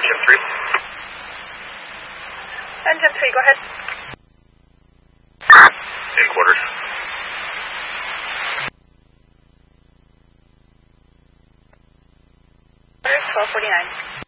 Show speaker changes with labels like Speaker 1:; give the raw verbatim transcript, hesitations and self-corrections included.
Speaker 1: Engine three.
Speaker 2: Engine three, go ahead.
Speaker 1: In quarters.
Speaker 2: twelve forty-nine.